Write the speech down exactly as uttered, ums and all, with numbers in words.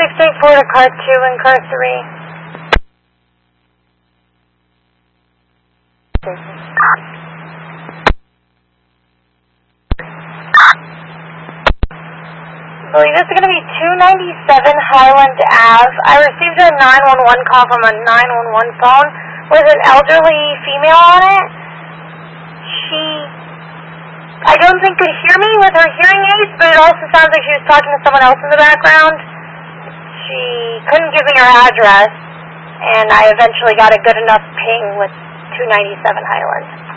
six eight four to car two and car three. I believe this is going to be two ninety-seven Highland Ave. I received a nine one one call from a nine one one phone with an elderly female on it. She, I don't think could hear me with her hearing aids, but it also sounds like she was talking to someone else in the background. She couldn't give me her address, and I eventually got a good enough ping with two ninety-seven Highland.